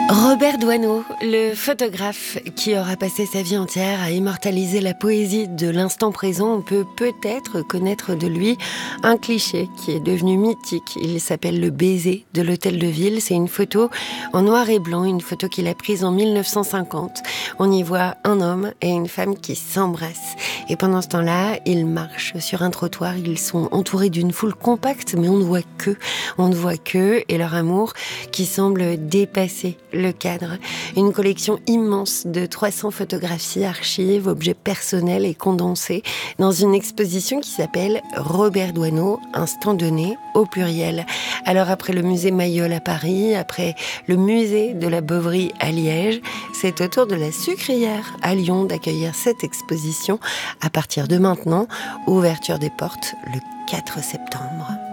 Robert Doisneau, le photographe qui aura passé sa vie entière à immortaliser la poésie de l'instant présent, on peut peut-être connaître de lui un cliché qui est devenu mythique. Il s'appelle le baiser de l'hôtel de ville. C'est une photo en noir et blanc, une photo qu'il a prise en 1950. On y voit un homme et une femme qui s'embrassent. Et pendant ce temps-là, ils marchent sur un trottoir. Ils sont entourés d'une foule compacte, mais on ne voit qu'eux. On ne voit qu'eux et leur amour qui semble dépasser le cadre. Une collection immense de 300 photographies, archives, objets personnels et condensés dans une exposition qui s'appelle Robert Doisneau, instant donné au pluriel. Alors après le musée Mayol à Paris, après le musée de la Bovary à Liège, c'est au tour de la Sucrière à Lyon d'accueillir cette exposition à partir de maintenant. Ouverture des portes le 4 septembre.